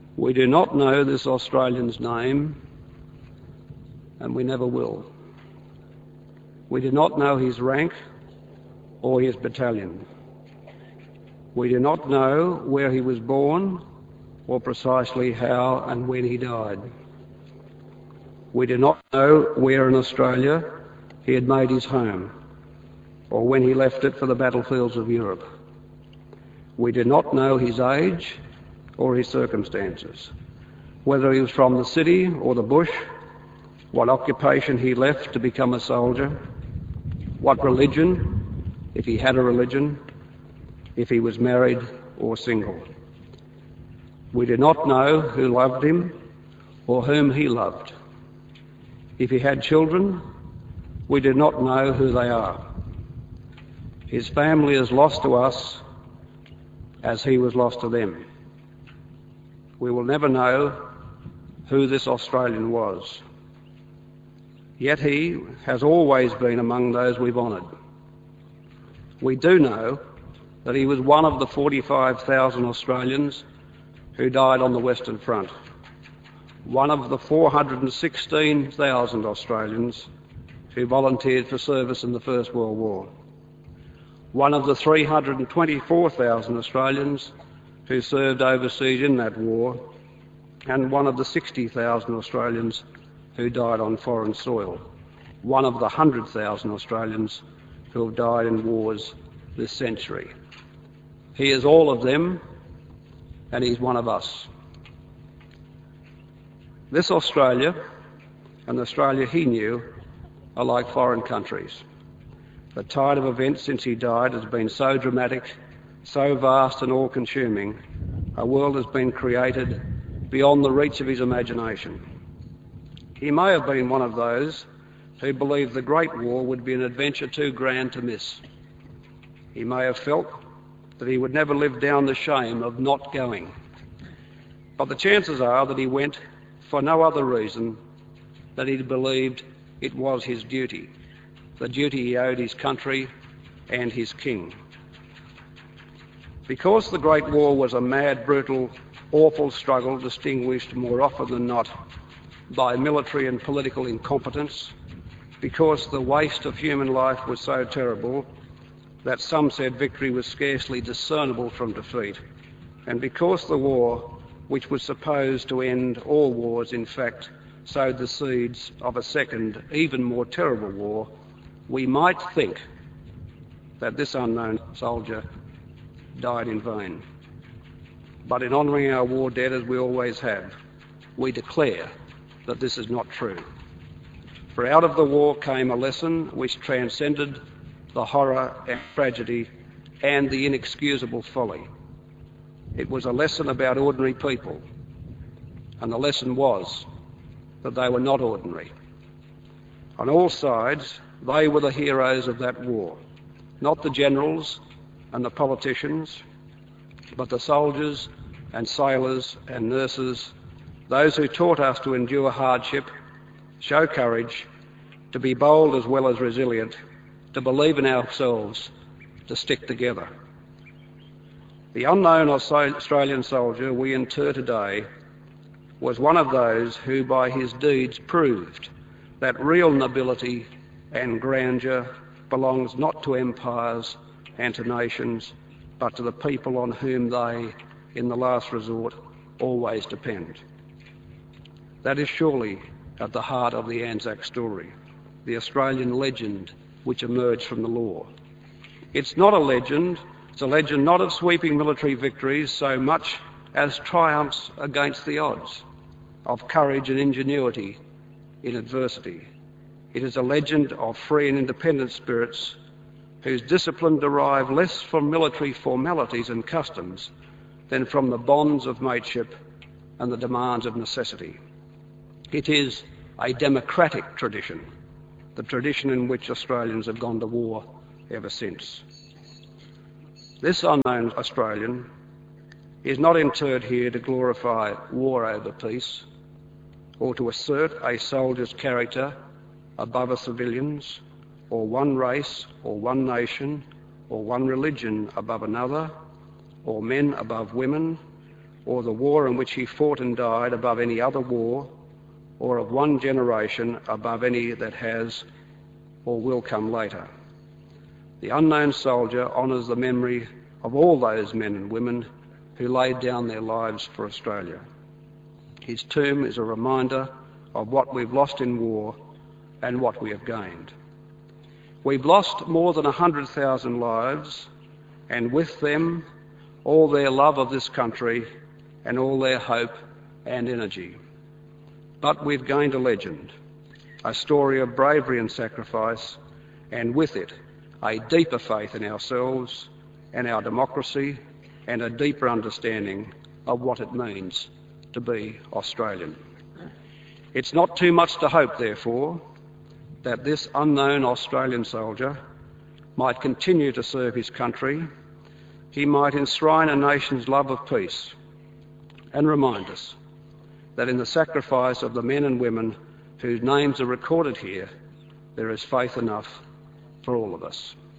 We do not know this Australian's name, and we never will. We do not know his rank or his battalion. We do not know where he was born or precisely how and when he died. We do not know where in Australia he had made his home or when he left it for the battlefields of Europe. We do not know his age or his circumstances, whether he was from the city or the bush, what occupation he left to become a soldier, what religion, if he had a religion, if he was married or single. We do not know who loved him or whom he loved. If he had children, we do not know who they are. His family is lost to us as he was lost to them. We will never know who this Australian was. Yet he has always been among those we've honoured. We do know that he was one of the 45,000 Australians who died on the Western Front, one of the 416,000 Australians who volunteered for service in the First World War, one of the 324,000 Australians who served overseas in that war, and one of the 60,000 Australians who died on foreign soil, one of the 100,000 Australians who have died in wars this century. He is all of them, and he's one of us. This Australia and the Australia he knew are like foreign countries. The tide of events since he died has been so dramatic, so vast and all-consuming, a world has been created beyond the reach of his imagination. He may have been one of those who believed the Great War would be an adventure too grand to miss. He may have felt that he would never live down the shame of not going. But the chances are that he went for no other reason than he believed it was his duty, the duty he owed his country and his king. Because the Great War was a mad, brutal, awful struggle distinguished more often than not by military and political incompetence, because the waste of human life was so terrible that some said victory was scarcely discernible from defeat, and because the war, which was supposed to end all wars, in fact sowed the seeds of a second, even more terrible war, we might think that this unknown soldier died in vain. But in honouring our war dead, as we always have, we declare that this is not true. For out of the war came a lesson which transcended the horror and tragedy and the inexcusable folly. It was a lesson about ordinary people, and the lesson was that they were not ordinary. On all sides, they were the heroes of that war, not the generals and the politicians, but the soldiers and sailors and nurses, those who taught us to endure hardship, show courage, to be bold as well as resilient, to believe in ourselves, to stick together. The unknown Australian soldier we inter today was one of those who by his deeds proved that real nobility and grandeur belongs not to empires and to nations, but to the people on whom they, in the last resort, always depend. That is surely at the heart of the Anzac story, the Australian legend which emerged from the law. It's not a legend, it's a legend not of sweeping military victories so much as triumphs against the odds, of courage and ingenuity in adversity. It is a legend of free and independent spirits whose discipline derived less from military formalities and customs than from the bonds of mateship and the demands of necessity. It is a democratic tradition, the tradition in which Australians have gone to war ever since. This unknown Australian is not interred here to glorify war over peace or to assert a soldier's character above a civilian's, or one race or one nation or one religion above another, or men above women, or the war in which he fought and died above any other war, or of one generation above any that has or will come later. The unknown soldier honours the memory of all those men and women who laid down their lives for Australia. His tomb is a reminder of what we've lost in war and what we have gained. We've lost more than 100,000 lives, and with them all their love of this country and all their hope and energy. But we've gained a legend, a story of bravery and sacrifice, and with it a deeper faith in ourselves and our democracy, and a deeper understanding of what it means to be Australian. It's not too much to hope, therefore, that this unknown Australian soldier might continue to serve his country. He might enshrine a nation's love of peace and remind us that in the sacrifice of the men and women whose names are recorded here, there is faith enough for all of us.